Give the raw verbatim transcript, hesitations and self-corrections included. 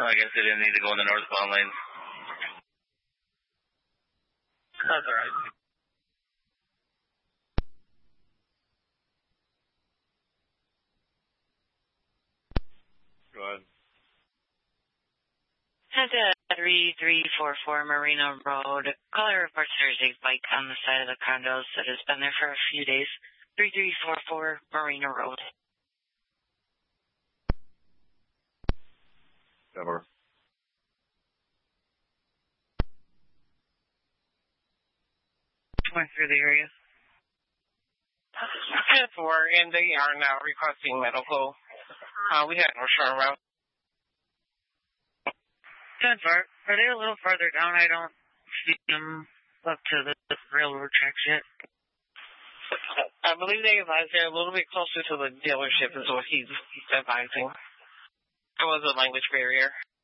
I guess they didn't need to go in the northbound lanes. That's all right. Go ahead. Santa three three four four Marina Road. Caller reports there's a bike on the side of the condos that has been there for a few days. three three four four Marina Road. Cover. Went through the area. ten four, and they are now requesting medical. Uh, we had no short route. ten four. Are they a little farther down? I don't see them up to the railroad tracks yet. I believe they advised they're a little bit closer to the dealership is what he's advising. There was a language barrier.